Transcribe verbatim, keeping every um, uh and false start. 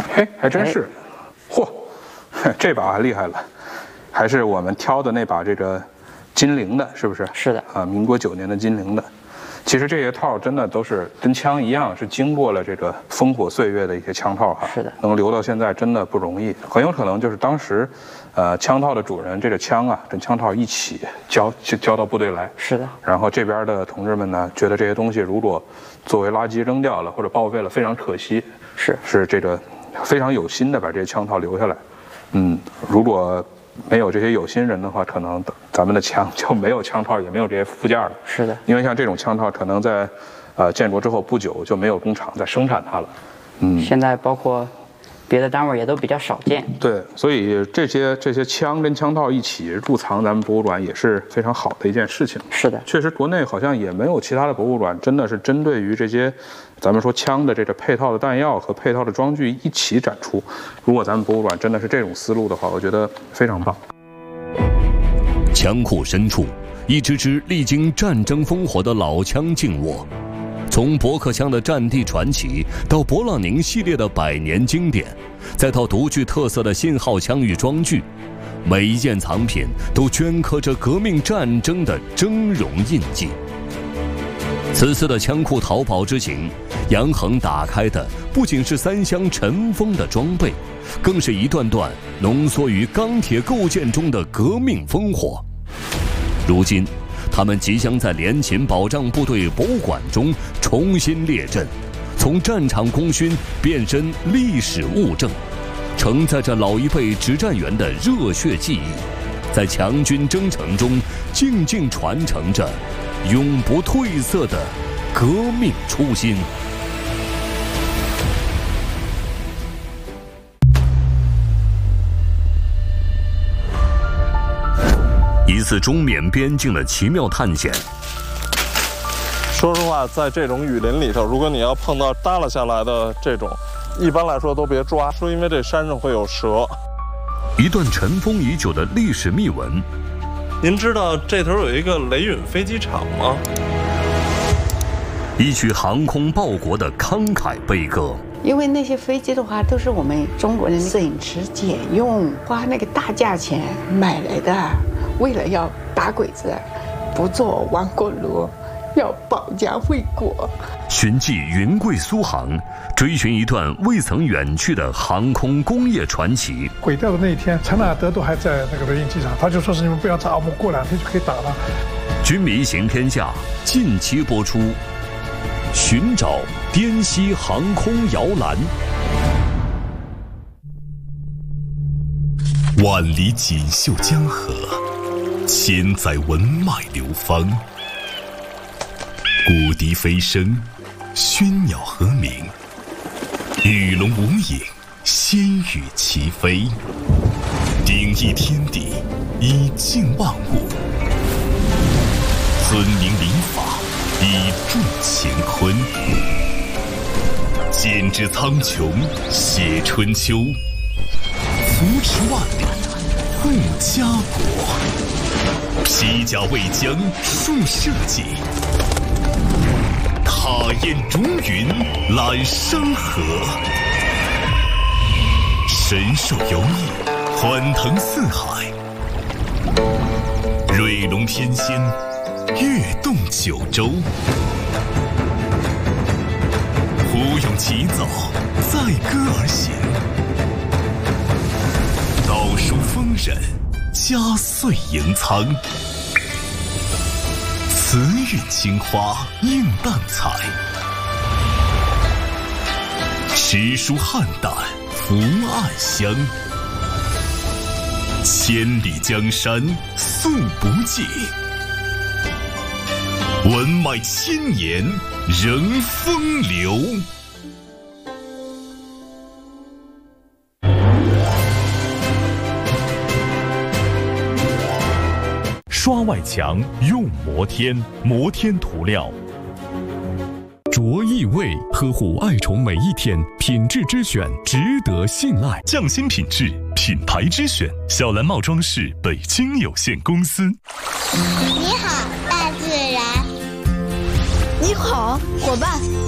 嘿，还真是，嚯，这把还厉害了，还是我们挑的那把这个金陵的，是不是？ 是的， 啊，民国九年的金陵的。其实这些套真的都是跟枪一样，是经过了这个烽火岁月的一些枪套哈。 是的， 能留到现在真的不容易，很有可能就是当时，呃，枪套的主人这个枪啊跟枪套一起交交到部队来。 是的。 然后这边的同志们呢，觉得这些东西如果作为垃圾扔掉了或者报废了，非常可惜。 是是这个非常有心的把这些枪套留下来。嗯，如果没有这些有心人的话，可能咱们的枪就没有枪套，也没有这些附件了。 是的， 因为像这种枪套，可能在，呃，建国之后不久就没有工厂在生产它了。嗯， 现在包括别的单位也都比较少见。 对，所以这些这些枪跟枪套一起入藏咱们博物馆也是非常好的一件事情。 是的， 确实国内好像也没有其他的博物馆真的是针对于这些，咱们说枪的这个配套的弹药和配套的装具一起展出。如果咱们博物馆真的是这种思路的话，我觉得非常棒。 枪库深处，一支支历经战争烽火的老枪静卧。从驳壳枪的战地传奇到勃朗宁系列的百年经典，再到独具特色的信号枪与装具，每一件藏品都镌刻着革命战争的峥嵘印记。此次的枪库淘宝之行，杨恒打开的不仅是三箱尘封的装备，更是一段段浓缩于钢铁构建中的革命烽火。如今他们即将在联勤保障部队博物馆中重新列阵，从战场功勋变身历史物证，承载着老一辈指战员的热血记忆，在强军征程中静静传承着永不褪色的革命初心。一次中缅边境的奇妙探险。 说实话，在这种雨林里头，如果你要碰到耷拉下来的这种，一般来说都别抓，说因为这山上会有蛇。 一段尘封已久的历史秘闻。 您知道这头有一个雷允飞机场吗？ 一曲航空报国的慷慨悲歌。 因为那些飞机的话，都是我们中国人省吃俭用，花那个大价钱买来的，为了要打鬼子，不做亡国奴，要保家卫国。 寻迹云贵苏杭，追寻一段未曾远去的航空工业传奇。 毁掉的那一天，陈纳德都还在那个雷允机场，他就说是你们不要炸，我们过两天就可以打了。 军迷行天下近期播出，寻找滇西航空摇篮。万里锦绣江河，千载文脉流芳。古笛飞声，喧鸟和鸣，鱼龙无影，仙羽齐飞。鼎益天地，以静万物。尊明礼法，以助乾坤。剪纸苍穹，写春秋。扶持万里，护家国。披甲为将，树社稷。踏烟如云，揽山河。神兽游弋，欢腾四海。瑞龙天仙，跃动九州。胡勇起早，载歌而行。倒数丰稔，佳岁迎苍。慈韵青花映淡彩，诗书汉胆福暗香。千里江山诉不尽，文脉千年仍风流。 刷外墙用摩天，摩天涂料。卓益味，呵护爱宠每一天，品质之选，值得信赖。匠心品质，品牌之选。小蓝帽装饰北京有限公司。 你好，大自然。 你好，伙伴。